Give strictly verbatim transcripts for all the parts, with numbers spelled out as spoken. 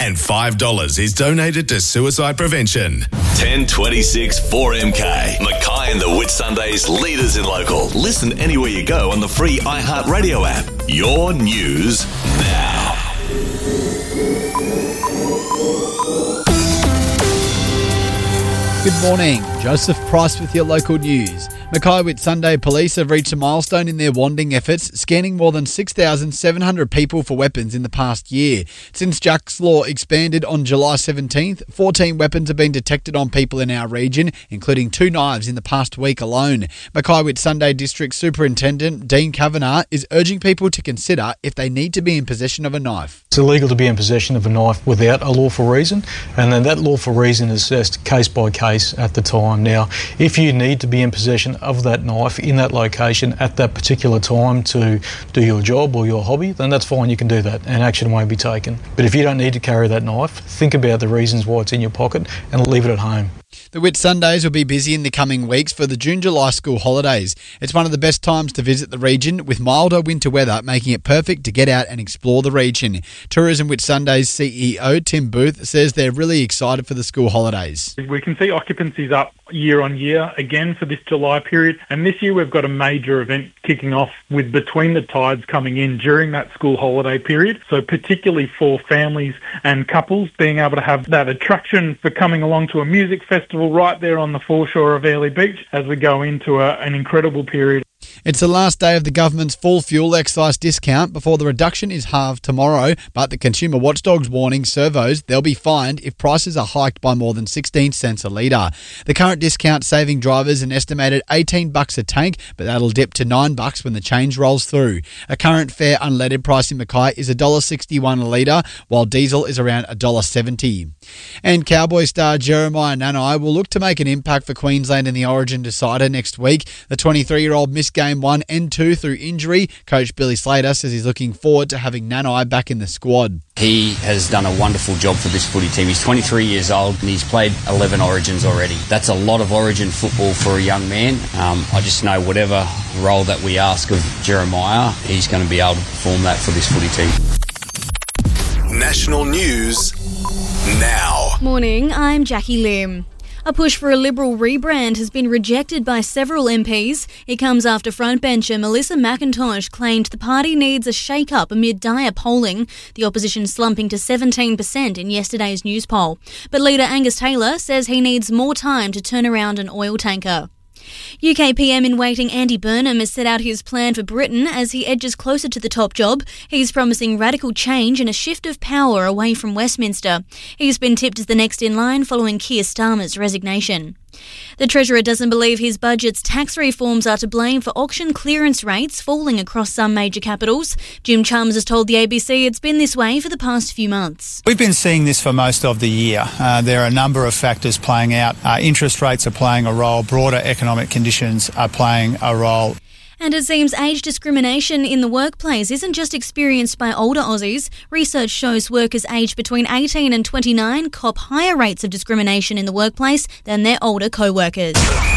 and five dollars is donated to suicide prevention. ten twenty-six four M K. Mackay and the Whitsundays, leaders in local. Listen anywhere you go on the free iHeartRadio app. Your news now. Good morning, Joseph Price with your local news. Mackay Whitsunday Police have reached a milestone in their wanding efforts, scanning more than six thousand seven hundred people for weapons in the past year. Since Jack's Law expanded on July seventeenth, fourteen weapons have been detected on people in our region, including two knives in the past week alone. Mackay Whitsunday District Superintendent Dean Kavanagh is urging people to consider if they need to be in possession of a knife. It's illegal to be in possession of a knife without a lawful reason, and then that lawful reason is assessed case by case at the time. Now, if you need to be in possession of that knife in that location at that particular time to do your job or your hobby, then that's fine, you can do that and action won't be taken. But if you don't need to carry that knife, think about the reasons why it's in your pocket and leave it at home. The Whitsundays will be busy in the coming weeks for the June-July school holidays. It's one of the best times to visit the region, with milder winter weather making it perfect to get out and explore the region. Tourism Whitsundays C E O Tim Booth says they're really excited for the school holidays. We can see occupancies up year on year again for this July period, and this year we've got a major event kicking off with Between the Tides coming in during that school holiday period. So particularly for families and couples, being able to have that attraction for coming along to a music festival right there on the foreshore of Airlie Beach as we go into a, an incredible period. It's the last day of the government's full fuel excise discount before the reduction is halved tomorrow, but the Consumer Watchdog's warning servos they'll be fined if prices are hiked by more than sixteen cents a litre. The current discount saving drivers an estimated eighteen bucks a tank, but that'll dip to nine bucks when the change rolls through. A current fair unleaded price in Mackay is one dollar sixty-one a litre, while diesel is around one dollar seventy. And Cowboy star Jeremiah Nanai will look to make an impact for Queensland in the Origin decider next week. The twenty-three-year-old missed game one and two through injury. Coach Billy Slater says he's looking forward to having Nanai back in the squad. He has done a wonderful job for this footy team. He's twenty-three years old and he's played eleven Origins already. That's a lot of Origin football for a young man. Um, I just know whatever role that we ask of Jeremiah, he's going to be able to perform that for this footy team. National news now. Morning, I'm Jackie Lim. A push for a Liberal rebrand has been rejected by several M Ps. It comes after frontbencher Melissa McIntosh claimed the party needs a shake-up amid dire polling, the opposition slumping to seventeen percent in yesterday's news poll. But leader Angus Taylor says he needs more time to turn around an oil tanker. U K P M in waiting Andy Burnham has set out his plan for Britain as he edges closer to the top job. He's promising radical change and a shift of power away from Westminster. He's been tipped as the next in line following Keir Starmer's resignation. The Treasurer doesn't believe his budget's tax reforms are to blame for auction clearance rates falling across some major capitals. Jim Chalmers has told the A B C it's been this way for the past few months. We've been seeing this for most of the year. Uh, there are a number of factors playing out. Uh, interest rates are playing a role. Broader economic conditions are playing a role. And it seems age discrimination in the workplace isn't just experienced by older Aussies. Research shows workers aged between eighteen and twenty-nine cop higher rates of discrimination in the workplace than their older co-workers.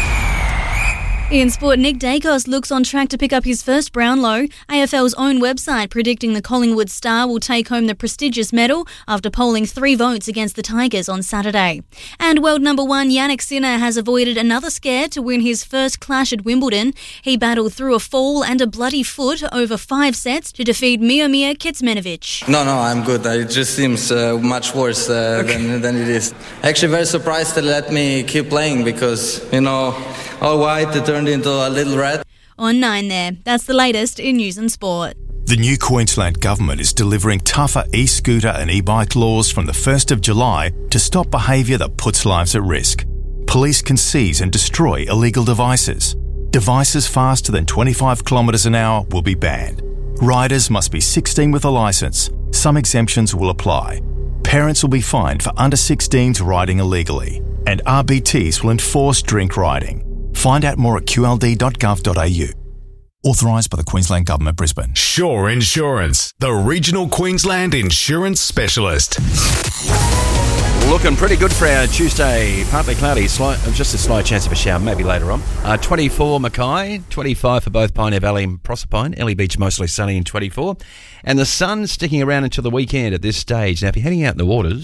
In sport, Nick Dacos looks on track to pick up his first Brownlow. A F L's own website predicting the Collingwood star will take home the prestigious medal after polling three votes against the Tigers on Saturday. And world number one Jannik Sinner has avoided another scare to win his first clash at Wimbledon. He battled through a fall and a bloody foot over five sets to defeat Miomir Kecmanovic. No, no, I'm good. It just seems uh, much worse uh, okay. than, than it is. Actually, very surprised they let me keep playing because, you know, all white, it turned into a little red. On nine there. That's the latest in news and sport. The new Queensland Government is delivering tougher e-scooter and e-bike laws from the first of July to stop behaviour that puts lives at risk. Police can seize and destroy illegal devices. Devices faster than twenty-five kilometres an hour will be banned. Riders must be sixteen with a licence. Some exemptions will apply. Parents will be fined for under sixteens riding illegally. And R B Ts will enforce drink riding. Find out more at q l d dot gov dot a u. Authorised by the Queensland Government, Brisbane. Shore Insurance, the regional Queensland insurance specialist. Looking pretty good for our Tuesday. Partly cloudy, slight, just a slight chance of a shower, maybe later on. Uh, twenty-four Mackay, twenty-five for both Pioneer Valley and Proserpine. Ellie Beach mostly sunny in twenty-four. And the sun sticking around until the weekend at this stage. Now, if you're heading out in the waters,